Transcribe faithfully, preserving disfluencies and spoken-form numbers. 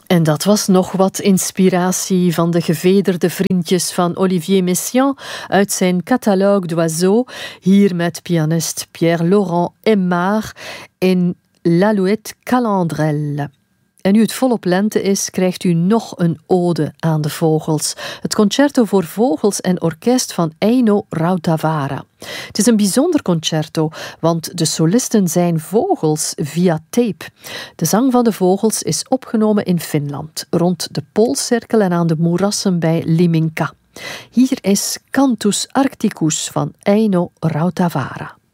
En dat was nog wat inspiratie van de gevederde vriendjes van Olivier Messiaen uit zijn catalogue d'oiseaux. Hier met pianist Pierre-Laurent Aimard in L'Alouette Calandrelle. En nu het volop lente is, krijgt u nog een ode aan de vogels. Het concerto voor vogels en orkest van Eino Rautavaara. Het is een bijzonder concerto, want de solisten zijn vogels via tape. De zang van de vogels is opgenomen in Finland, rond de Poolcirkel en aan de moerassen bij Liminka. Hier is Cantus Arcticus van Eino Rautavaara.